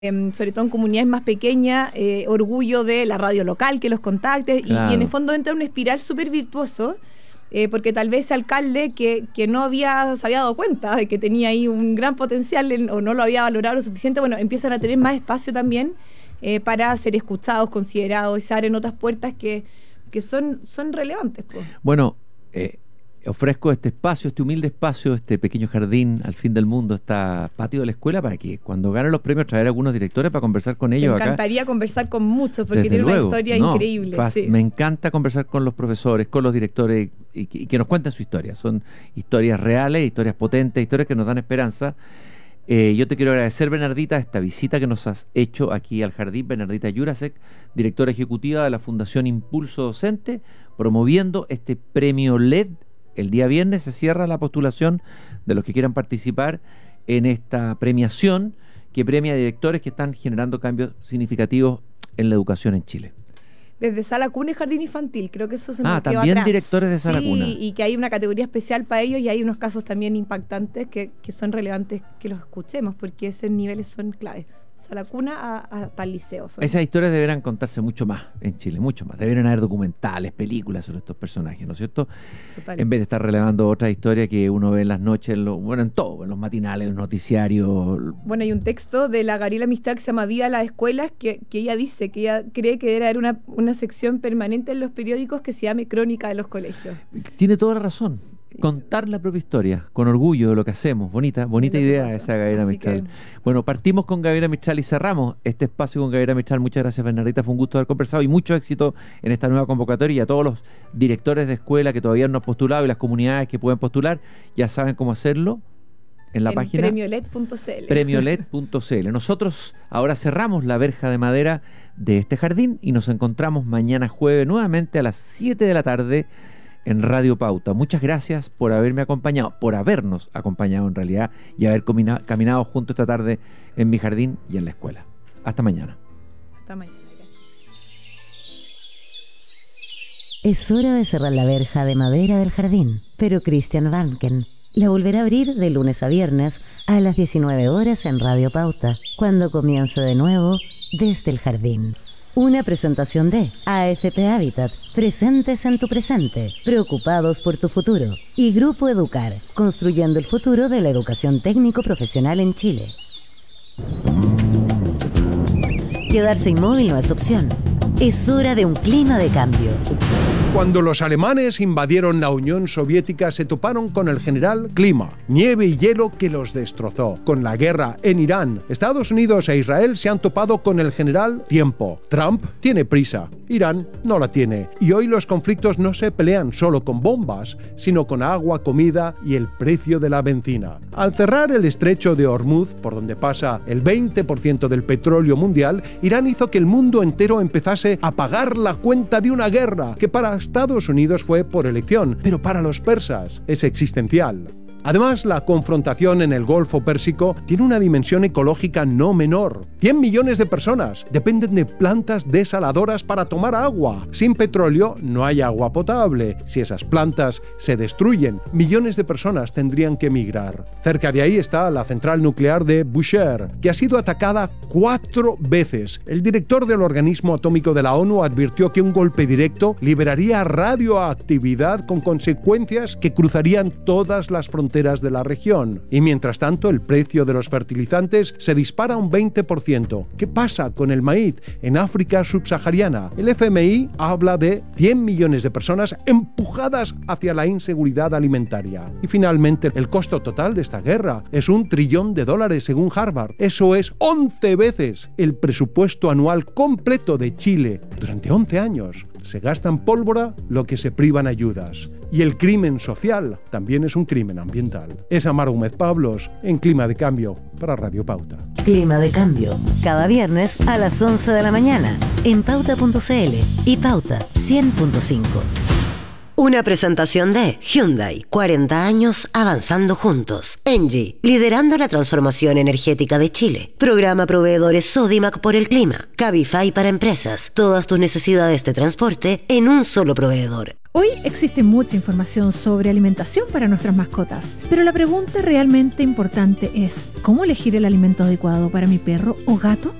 sobre todo en comunidades más pequeñas, orgullo de la radio local, que los contactes, claro. y en el fondo entra una espiral súper virtuoso, porque tal vez ese alcalde que no se había dado cuenta de que tenía ahí un gran potencial o no lo había valorado lo suficiente, bueno, empiezan a tener más espacio también para ser escuchados, considerados, y se abren otras puertas que son relevantes. Pues. Bueno, ofrezco este espacio, este humilde espacio, este pequeño jardín al fin del mundo, este patio de la escuela, para que cuando ganen los premios traer a algunos directores para conversar con ellos. Me encantaría conversar con muchos, porque tiene una historia increíble. Sí. Me encanta conversar con los profesores, con los directores y que nos cuenten su historia. Son historias reales, historias potentes, historias que nos dan esperanza. Yo te quiero agradecer, Bernardita, esta visita que nos has hecho aquí al jardín. Bernardita Jurasek, directora ejecutiva de la Fundación Impulso Docente, promoviendo este premio LED. El día viernes se cierra la postulación de los que quieran participar en esta premiación que premia a directores que están generando cambios significativos en la educación en Chile. Desde Sala Cuna y Jardín Infantil, creo que eso se me quedó también atrás. Directores de Sala Cuna. Sí, y que hay una categoría especial para ellos y hay unos casos también impactantes que son relevantes que los escuchemos, porque esos niveles son claves. Sala Cuna hasta el liceo. Esas historias deberán contarse mucho más en Chile, mucho más. Deberían haber documentales, películas sobre estos personajes, ¿no es cierto? Total. En vez de estar relevando otras historias que uno ve en las noches, en todo, en los matinales, en los noticiarios. Bueno, hay un texto de la Gabriela Mistral que se llama Vida a las Escuelas, que ella dice que ella cree que debe haber una sección permanente en los periódicos que se llame Crónica de los Colegios. Tiene toda la razón. Contar la propia historia, con orgullo de lo que hacemos. Bonita idea esa, Gabriela Mistral. Bueno, partimos con Gabriela Mistral y cerramos este espacio con Gabriela Mistral. Muchas gracias, Bernardita, fue un gusto haber conversado y mucho éxito en esta nueva convocatoria. Y a todos los directores de escuela que todavía no han postulado y las comunidades que pueden postular, ya saben cómo hacerlo en la página premioled.cl. Premioled.cl. Nosotros ahora cerramos la verja de madera de este jardín y nos encontramos mañana jueves nuevamente a las 7 de la tarde en Radio Pauta. Muchas gracias por haberme acompañado, por habernos acompañado en realidad, y haber caminado juntos esta tarde en mi jardín y en la escuela. Hasta mañana. Hasta mañana, gracias. Es hora de cerrar la verja de madera del jardín, pero Christian Vanken la volverá a abrir de lunes a viernes a las 19 horas en Radio Pauta, cuando comience de nuevo Desde el Jardín. Una presentación de AFP Habitat, presentes en tu presente, preocupados por tu futuro. Y Grupo Educar, construyendo el futuro de la educación técnico-profesional en Chile. Quedarse inmóvil no es opción. Es hora de un clima de cambio. Cuando los alemanes invadieron la Unión Soviética se toparon con el general Clima, nieve y hielo que los destrozó. Con la guerra en Irán, Estados Unidos e Israel se han topado con el general Tiempo. Trump tiene prisa, Irán no la tiene. Y hoy los conflictos no se pelean solo con bombas, sino con agua, comida y el precio de la benzina. Al cerrar el estrecho de Hormuz, por donde pasa el 20% del petróleo mundial, Irán hizo que el mundo entero empezase a pagar la cuenta de una guerra que para Estados Unidos fue por elección, pero para los persas es existencial. Además, la confrontación en el Golfo Pérsico tiene una dimensión ecológica no menor. 100 millones de personas dependen de plantas desaladoras para tomar agua. Sin petróleo no hay agua potable. Si esas plantas se destruyen, millones de personas tendrían que emigrar. Cerca de ahí está la central nuclear de Bushehr, que ha sido atacada 4 veces. El director del organismo atómico de la ONU advirtió que un golpe directo liberaría radioactividad con consecuencias que cruzarían todas las fronteras de la región. Y mientras tanto, el precio de los fertilizantes se dispara un 20%. ¿Qué pasa con el maíz en África subsahariana? El FMI habla de 100 millones de personas empujadas hacia la inseguridad alimentaria. Y finalmente, el costo total de esta guerra es $1 trillón según Harvard. Eso es 11 veces el presupuesto anual completo de Chile durante 11 años. Se gasta en pólvora lo que se priva en ayudas. Y el crimen social también es un crimen ambiental. Es Amar Gómez Pablos en Clima de Cambio para Radio Pauta. Clima de Cambio, cada viernes a las 11 de la mañana en pauta.cl y Pauta 100.5. Una presentación de Hyundai, 40 años avanzando juntos. Engie, liderando la transformación energética de Chile. Programa Proveedores Sodimac por el clima. Cabify para empresas. Todas tus necesidades de transporte en un solo proveedor. Hoy existe mucha información sobre alimentación para nuestras mascotas, pero la pregunta realmente importante es: ¿cómo elegir el alimento adecuado para mi perro o gato?